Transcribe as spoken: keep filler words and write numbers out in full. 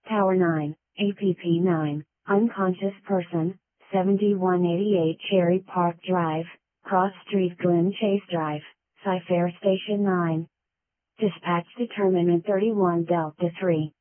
Tower nine, A P P nine, unconscious person, seventy-one eighty-eight Cherry Park Drive, Cross Street Glen Chase Drive, Cy Fair Station nine. Dispatch determinant thirty-one Delta three.